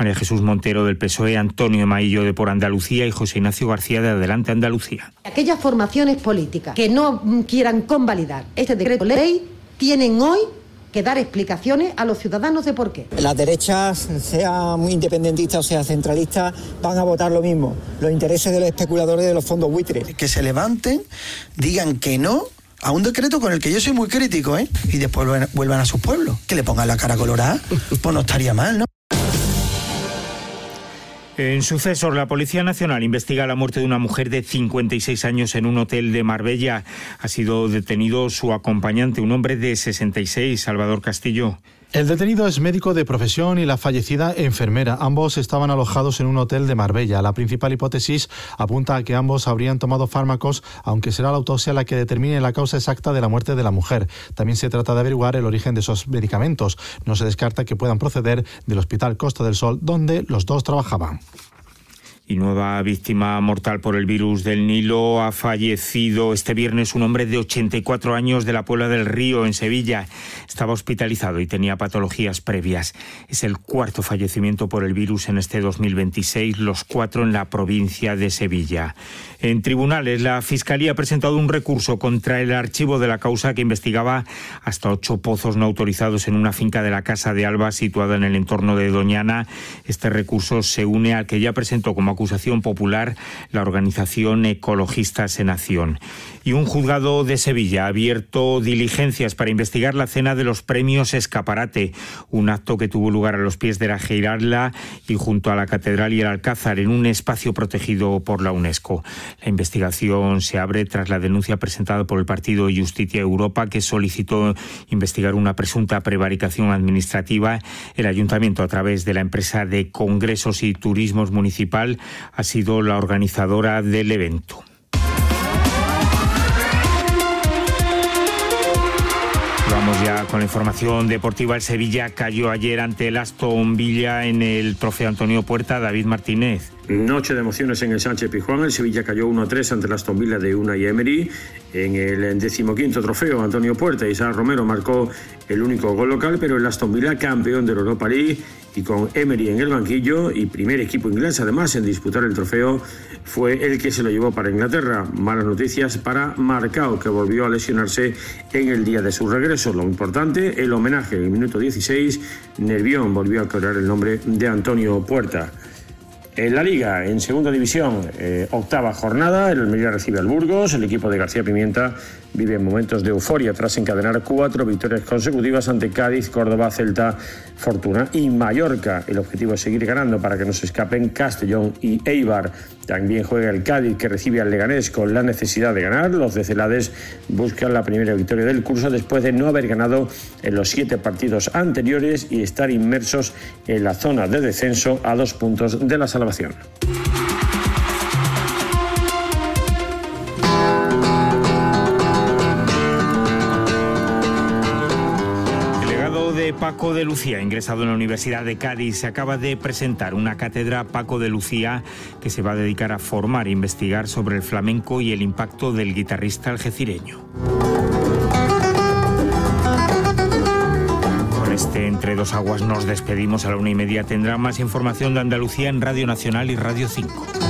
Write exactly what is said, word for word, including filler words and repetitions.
María Jesús Montero del P S O E, Antonio Maillo de Por Andalucía y José Ignacio García de Adelante Andalucía. Aquellas formaciones políticas que no quieran convalidar este decreto ley tienen hoy que dar explicaciones a los ciudadanos de por qué. Las derechas, sea muy independentista o sea centralista, van a votar lo mismo, los intereses de los especuladores de los fondos buitres. Que se levanten, digan que no a un decreto con el que yo soy muy crítico, ¿eh? Y después vuelvan a sus pueblos. Que le pongan la cara colorada, pues no estaría mal, ¿no? En sucesos, la Policía Nacional investiga la muerte de una mujer de cincuenta y seis años en un hotel de Marbella. Ha sido detenido su acompañante, un hombre de sesenta y seis, Salvador Castillo. El detenido es médico de profesión y la fallecida enfermera. Ambos estaban alojados en un hotel de Marbella. La principal hipótesis apunta a que ambos habrían tomado fármacos, aunque será la autopsia la que determine la causa exacta de la muerte de la mujer. También se trata de averiguar el origen de esos medicamentos. No se descarta que puedan proceder del Hospital Costa del Sol, donde los dos trabajaban. Y nueva víctima mortal por el virus del Nilo. Ha fallecido este viernes un hombre de ochenta y cuatro años de la Puebla del Río, en Sevilla. Estaba hospitalizado y tenía patologías previas. Es el cuarto fallecimiento por el virus en este dos mil veintiséis, los cuatro en la provincia de Sevilla. En tribunales, la Fiscalía ha presentado un recurso contra el archivo de la causa que investigaba hasta ocho pozos no autorizados en una finca de la Casa de Alba situada en el entorno de Doñana. Este recurso se une al que ya presentó como acusación popular la organización ecologista Senación. Y un juzgado de Sevilla ha abierto diligencias para investigar la cena de los premios Escaparate, un acto que tuvo lugar a los pies de la Giralda y junto a la Catedral y el Alcázar, en un espacio protegido por la UNESCO. La investigación se abre tras la denuncia presentada por el partido Justicia Europa, que solicitó investigar una presunta prevaricación administrativa. El ayuntamiento, a través de la empresa de Congresos y Turismos Municipal, ha sido la organizadora del evento. Vamos ya con la información deportiva. El Sevilla cayó ayer ante el Aston Villa en el Trofeo Antonio Puerta. David Martínez. Noche de emociones en el Sánchez-Pizjuán. El Sevilla cayó uno a tres ante el Aston Villa de Unai Emery. En el decimoquinto trofeo Antonio Puerta, Isaac Romero marcó el único gol local, pero el Aston Villa, campeón de la Europa League y con Emery en el banquillo y primer equipo inglés además en disputar el trofeo, fue el que se lo llevó para Inglaterra. Malas noticias para Marcao, que volvió a lesionarse en el día de su regreso. Lo importante, el homenaje en el minuto dieciséis. Nervión volvió a corear el nombre de Antonio Puerta. En la Liga, en segunda división, eh, octava jornada, el Almería recibe al Burgos. El equipo de García Pimienta vive momentos de euforia tras encadenar cuatro victorias consecutivas ante Cádiz, Córdoba, Celta, Fortuna y Mallorca. El objetivo es seguir ganando para que no se escapen Castellón y Eibar. También juega el Cádiz, que recibe al Leganés con la necesidad de ganar. Los de Celades buscan la primera victoria del curso después de no haber ganado en los siete partidos anteriores y estar inmersos en la zona de descenso a dos puntos de la salvación. Paco de Lucía, ingresado en la Universidad de Cádiz, se acaba de presentar una cátedra Paco de Lucía que se va a dedicar a formar e investigar sobre el flamenco y el impacto del guitarrista algecireño. Con este Entre Dos Aguas nos despedimos. A la una y media tendrá más información de Andalucía en Radio Nacional y Radio cinco.